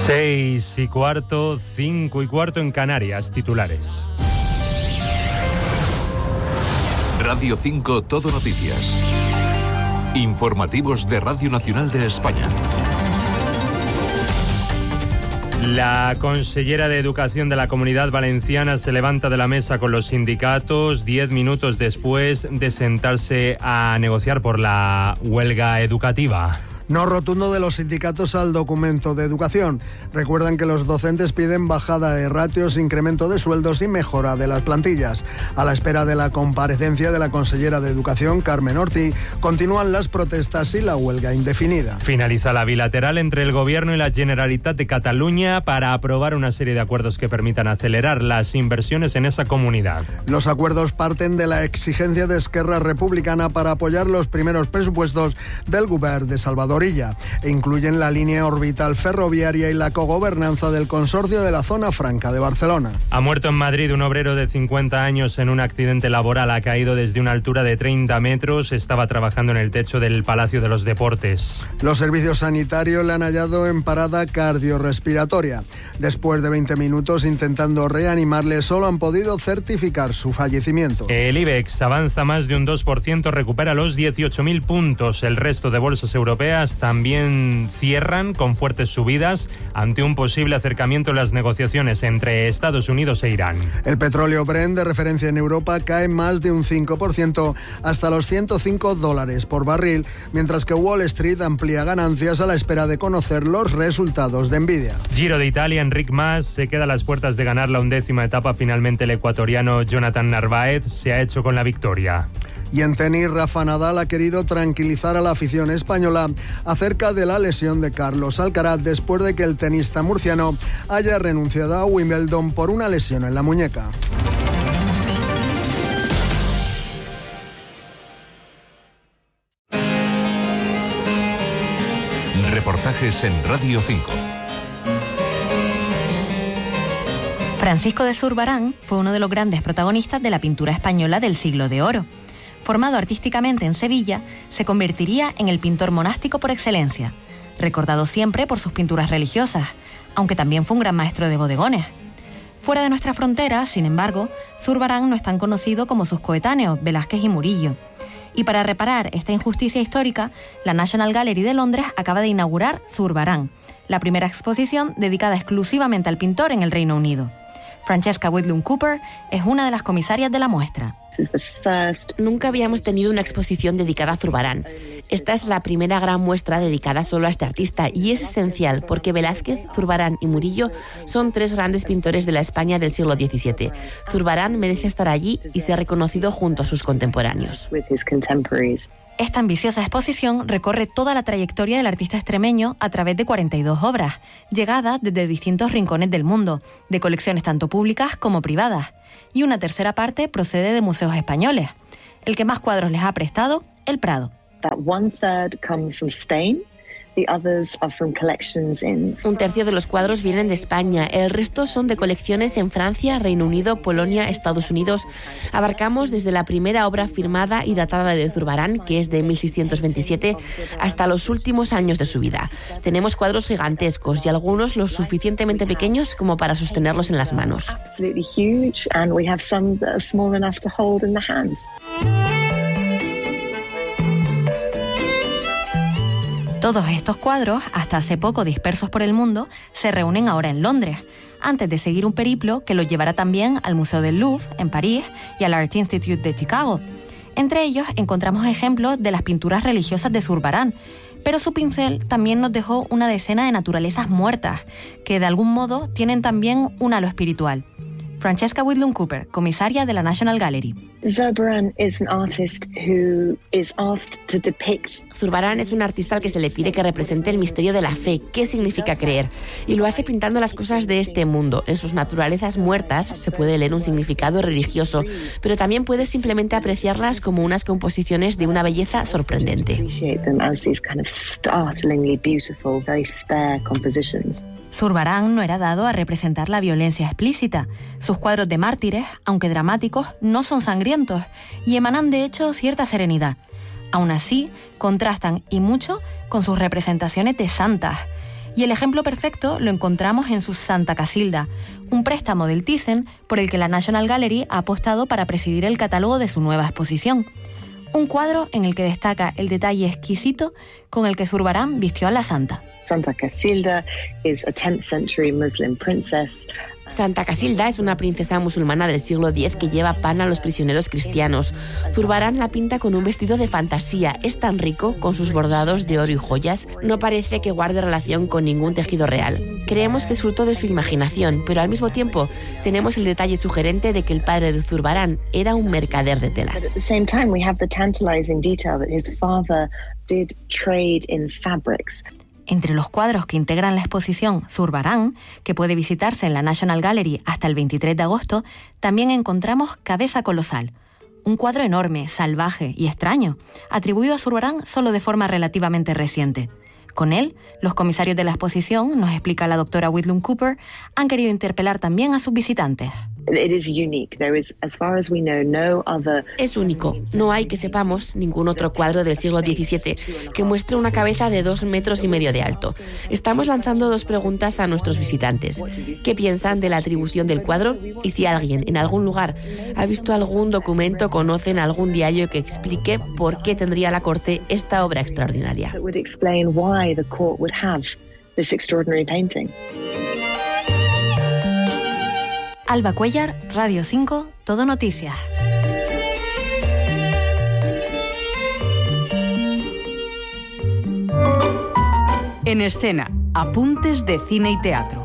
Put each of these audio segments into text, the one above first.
6:15, 5:15 en Canarias. Titulares. Radio 5 Todo Noticias. Informativos de Radio Nacional de España. La consellera de Educación de la Comunidad Valenciana se levanta de la mesa con los sindicatos 10 minutos después de sentarse a negociar por la huelga educativa. No rotundo de los sindicatos al documento de educación. Recuerdan que los docentes piden bajada de ratios, incremento de sueldos y mejora de las plantillas. A la espera de la comparecencia de la consellera de Educación, Carmen Orti, continúan las protestas y la huelga indefinida. Finaliza la bilateral entre el Gobierno y la Generalitat de Cataluña para aprobar una serie de acuerdos que permitan acelerar las inversiones en esa comunidad. Los acuerdos parten de la exigencia de Esquerra Republicana para apoyar los primeros presupuestos del Govern de Salvador e incluyen la línea orbital ferroviaria y la cogobernanza del consorcio de la Zona Franca de Barcelona. Ha muerto en Madrid un obrero de 50 años en un accidente laboral. Ha caído desde una altura de 30 metros. Estaba trabajando en el techo del Palacio de los Deportes. Los servicios sanitarios le han hallado en parada cardiorrespiratoria. Después de 20 minutos intentando reanimarle, solo han podido certificar su fallecimiento. El IBEX avanza más de un 2%, recupera los 18.000 puntos. El resto de bolsas europeas también cierran con fuertes subidas ante un posible acercamiento en las negociaciones entre Estados Unidos e Irán. El petróleo Brent, de referencia en Europa, cae más de un 5% hasta los $105 por barril, mientras que Wall Street amplía ganancias a la espera de conocer los resultados de Nvidia. Giro de Italia, Enric Mas se queda a las puertas de ganar la 11ª etapa. Finalmente el ecuatoriano Jonathan Narváez se ha hecho con la victoria. Y en tenis, Rafa Nadal ha querido tranquilizar a la afición española acerca de la lesión de Carlos Alcaraz después de que el tenista murciano haya renunciado a Wimbledon por una lesión en la muñeca. Reportajes en Radio 5. Francisco de Zurbarán fue uno de los grandes protagonistas de la pintura española del Siglo de Oro. Formado artísticamente en Sevilla, se convertiría en el pintor monástico por excelencia, recordado siempre por sus pinturas religiosas, aunque también fue un gran maestro de bodegones. Fuera de nuestra frontera, sin embargo, Zurbarán no es tan conocido como sus coetáneos, Velázquez y Murillo. Y para reparar esta injusticia histórica, la National Gallery de Londres acaba de inaugurar Zurbarán, la primera exposición dedicada exclusivamente al pintor en el Reino Unido. Francesca Whitlam Cooper es una de las comisarias de la muestra. Nunca habíamos tenido una exposición dedicada a Zurbarán. Esta es la primera gran muestra dedicada solo a este artista y es esencial porque Velázquez, Zurbarán y Murillo son tres grandes pintores de la España del siglo XVII. Zurbarán merece estar allí y ser reconocido junto a sus contemporáneos. Esta ambiciosa exposición recorre toda la trayectoria del artista extremeño a través de 42 obras, llegadas desde distintos rincones del mundo, de colecciones tanto públicas como privadas. Y una tercera parte procede de museos españoles. El que más cuadros les ha prestado, el Prado. Un tercio de los cuadros vienen de España, el resto son de colecciones en Francia, Reino Unido, Polonia, Estados Unidos. Abarcamos desde la primera obra firmada y datada de Zurbarán, que es de 1627, hasta los últimos años de su vida. Tenemos cuadros gigantescos y algunos lo suficientemente pequeños como para sostenerlos en las manos. Todos estos cuadros, hasta hace poco dispersos por el mundo, se reúnen ahora en Londres, antes de seguir un periplo que los llevará también al Museo del Louvre, en París, y al Art Institute de Chicago. Entre ellos encontramos ejemplos de las pinturas religiosas de Zurbarán, pero su pincel también nos dejó una decena de naturalezas muertas, que de algún modo tienen también un halo espiritual. Francesca Whitlam Cooper, comisaria de la National Gallery. Zurbarán es un artista al que se le pide que represente el misterio de la fe, qué significa creer, y lo hace pintando las cosas de este mundo. En sus naturalezas muertas se puede leer un significado religioso, pero también puedes simplemente apreciarlas como unas composiciones de una belleza sorprendente. Zurbarán no era dado a representar la violencia explícita. Sus cuadros de mártires, aunque dramáticos, no son sangrientos y emanan de hecho cierta serenidad. Aún así, contrastan y mucho con sus representaciones de santas. Y el ejemplo perfecto lo encontramos en su Santa Casilda, un préstamo del Thyssen por el que la National Gallery ha apostado para presidir el catálogo de su nueva exposición. Un cuadro en el que destaca el detalle exquisito con el que Zurbarán vistió a la santa. Santa Casilda is a 10th century Muslim princess. Santa Casilda es una princesa musulmana del siglo X que lleva pan a los prisioneros cristianos. Zurbarán la pinta con un vestido de fantasía. Es tan rico, con sus bordados de oro y joyas, no parece que guarde relación con ningún tejido real. Creemos que es fruto de su imaginación, pero al mismo tiempo tenemos el detalle sugerente de que el padre de Zurbarán era un mercader de telas. At the same time, we have the tantalizing detail that his father did trade in fabrics. Entre los cuadros que integran la exposición Zurbarán, que puede visitarse en la National Gallery hasta el 23 de agosto, también encontramos Cabeza Colosal, un cuadro enorme, salvaje y extraño, atribuido a Zurbarán solo de forma relativamente reciente. Con él, los comisarios de la exposición, nos explica la doctora Whitlam Cooper, han querido interpelar también a sus visitantes. Es único. No hay, que sepamos, ningún otro cuadro del siglo XVII que muestre una cabeza de 2,5 metros de alto. Estamos lanzando 2 preguntas a nuestros visitantes. ¿Qué piensan de la atribución del cuadro? Y si alguien, en algún lugar, ha visto algún documento, conocen algún diario que explique por qué tendría la corte esta obra extraordinaria. Alba Cuellar, Radio 5, Todo Noticias. En escena, apuntes de cine y teatro.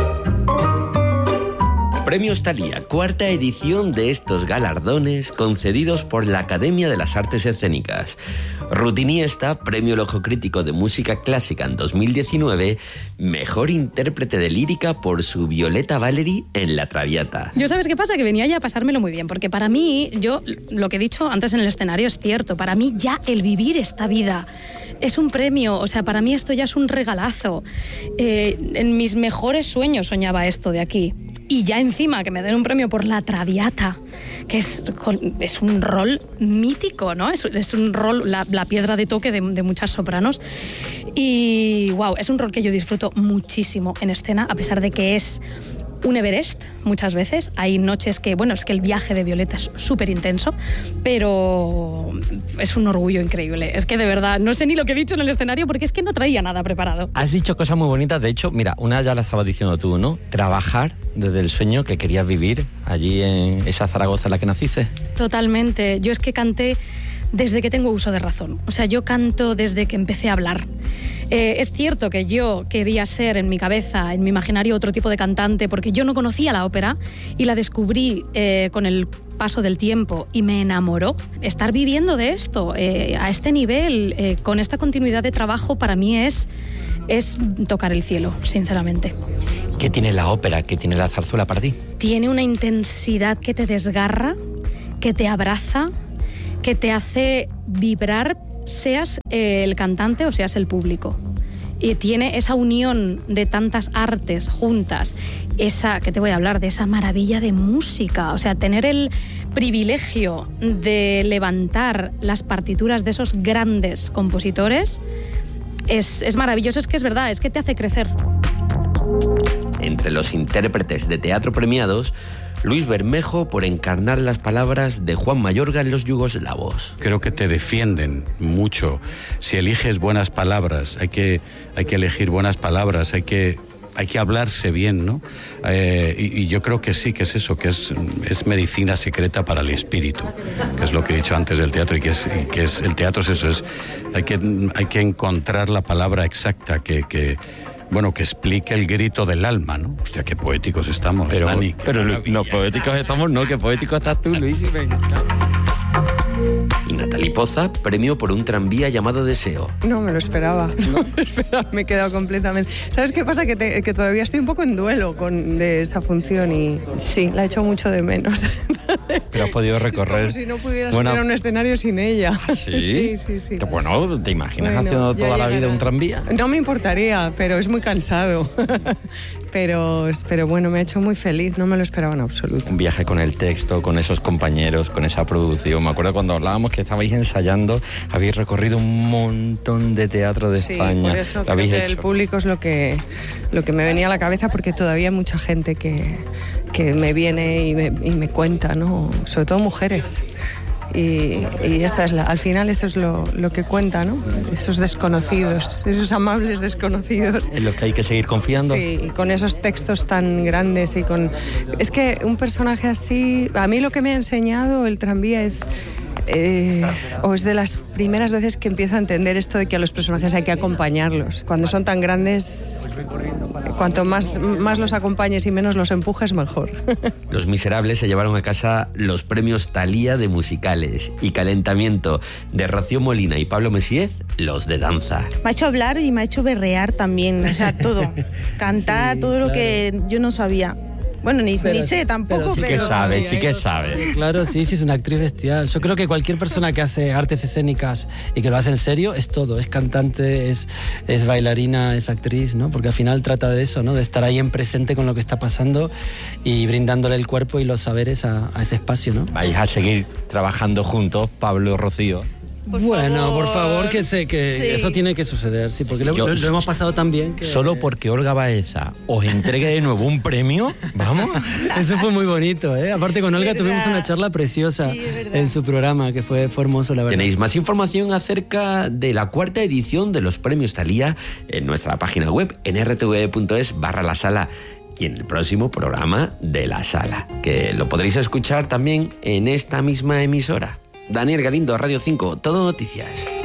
Premios Thalía, 4ª edición de estos galardones concedidos por la Academia de las Artes Escénicas. Ruth Iniesta, Premio El Ojo Crítico de Música Clásica en 2019, mejor intérprete de lírica por su Violeta Valery en La Traviata. Yo, ¿sabes qué pasa? Que venía ya a pasármelo muy bien, porque para mí, yo, lo que he dicho antes en el escenario es cierto, para mí ya el vivir esta vida es un premio, o sea, para mí esto ya es un regalazo. En mis mejores sueños soñaba esto de aquí. Y ya encima que me den un premio por La Traviata, que es un rol mítico, ¿no? Es un rol, la piedra de toque de muchas sopranos. Y wow, es un rol que yo disfruto muchísimo en escena, a pesar de que es un Everest muchas veces. Hay noches que, bueno, es que el viaje de Violeta es súper intenso, pero es un orgullo increíble. Es que de verdad, no sé ni lo que he dicho en el escenario porque es que no traía nada preparado. Has dicho cosas muy bonitas, de hecho, mira, una ya la estabas diciendo tú, ¿no? Trabajar desde el sueño que querías vivir allí en esa Zaragoza en la que naciste. Totalmente. Yo es que canté desde que tengo uso de razón. O sea, yo canto desde que empecé a hablar. Es cierto que yo quería ser en mi cabeza, en mi imaginario, otro tipo de cantante, porque yo no conocía la ópera y la descubrí con el paso del tiempo y me enamoró. Estar viviendo de esto a este nivel, con esta continuidad de trabajo, para mí es tocar el cielo, sinceramente. ¿Qué tiene la ópera? ¿Qué tiene la zarzuela para ti? Tiene una intensidad que te desgarra, que te abraza, que te hace vibrar, seas el cantante o seas el público. Y tiene esa unión de tantas artes juntas, esa, que te voy a hablar, de esa maravilla de música. O sea, tener el privilegio de levantar las partituras de esos grandes compositores es maravilloso. Es que es verdad, es que te hace crecer. Entre los intérpretes de teatro premiados, Luis Bermejo por encarnar las palabras de Juan Mayorga en Los Yugoslavos. Creo que te defienden mucho. Si eliges buenas palabras, hay que elegir buenas palabras, hay que hablarse bien, ¿no? Y yo creo que sí, que es eso, que es medicina secreta para el espíritu, que es lo que he dicho antes del teatro, y que es el teatro es eso, hay que encontrar la palabra exacta que explique el grito del alma, ¿no? Hostia, qué poéticos estamos, Dani. Pero no poéticos estamos, no, que poético estás tú, Luis. Y Natalie Poza, premio por un tranvía llamado Deseo. No me lo esperaba, me he quedado completamente... ¿Sabes qué pasa? Que todavía estoy un poco en duelo de esa función y sí, la echo mucho de menos. Pero has podido recorrer. Es como si no pudieras subir a un escenario sin ella. ¿Sí? Sí. Bueno, ¿te imaginas haciendo toda la vida un tranvía? No me importaría, pero es muy cansado. Pero bueno, me ha hecho muy feliz, no me lo esperaba en absoluto. Un viaje con el texto, con esos compañeros, con esa producción. Me acuerdo cuando hablábamos que estabais ensayando, habéis recorrido un montón de teatro de España. Por eso creo que el público es lo que me venía a la cabeza, porque todavía hay mucha gente que me viene y me cuenta, ¿no? Sobre todo mujeres. Y esa es al final eso es lo que cuenta, ¿no? Esos desconocidos, esos amables desconocidos. En los que hay que seguir confiando. Sí, y con esos textos tan grandes y con... Es que un personaje así... A mí lo que me ha enseñado el tranvía es de las primeras veces que empiezo a entender esto de que a los personajes hay que acompañarlos. Cuando son tan grandes, cuanto más los acompañes y menos los empujes, mejor. Los Miserables se llevaron a casa los premios Thalía de musicales y Calentamiento de Rocío Molina y Pablo Messiez, los de danza. Me ha hecho hablar y me ha hecho berrear también, o sea, todo. Cantar, todo lo que yo no sabía. Bueno, ni sé tampoco, pero... Sí que sabe. Claro, sí, es una actriz bestial. Yo creo que cualquier persona que hace artes escénicas y que lo hace en serio, es todo. Es cantante, es bailarina, es actriz, ¿no? Porque al final trata de eso, ¿no? De estar ahí en presente con lo que está pasando y brindándole el cuerpo y los saberes a ese espacio, ¿no? Vais a seguir trabajando juntos, Pablo y Rocío. Por favor, que eso tiene que suceder, sí, porque lo hemos pasado tan bien que... Solo porque Olga Baeza os entregue de nuevo un premio, vamos. Eso fue muy bonito, ¿eh? Aparte con Olga tuvimos una charla preciosa en su programa, que fue hermoso, la verdad. Tenéis más información acerca de la 4ª edición de los premios Thalía en nuestra página web, en rtv.es/La Sala, y en el próximo programa de La Sala, que lo podréis escuchar también en esta misma emisora. Daniel Galindo, Radio 5, Todo Noticias.